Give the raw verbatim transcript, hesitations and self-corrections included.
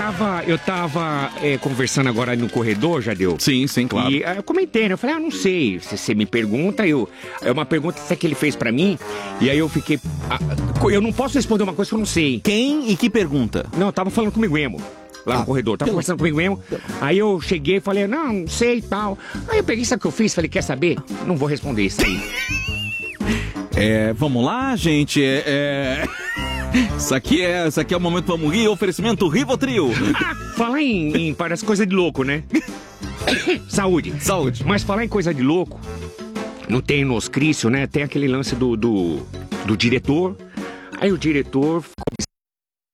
tava, eu tava é, conversando agora no corredor, Jadeu. Sim, sim, claro. E é, eu comentei, né? Eu falei, ah, não sei. Se você me pergunta, eu... É uma pergunta até que ele fez pra mim. E aí eu fiquei... ah, eu não posso responder uma coisa que eu não sei. Quem e que pergunta? Não, eu tava falando comigo mesmo. Lá Ah, no corredor, tava conversando comigo mesmo. Aí eu cheguei e falei, não, não sei e tal. Aí eu peguei, sabe o que eu fiz? Falei, quer saber? Não vou responder isso aí. É, vamos lá, gente. É, é... Isso aqui é, isso aqui é o momento Vamos Rir, oferecimento Rivotril. Ah, falar em, em parece coisa de louco, né? Saúde. Saúde. Mas falar em coisa de louco, não tem no Oscrício, né? Tem aquele lance do, do, do diretor. Aí o diretor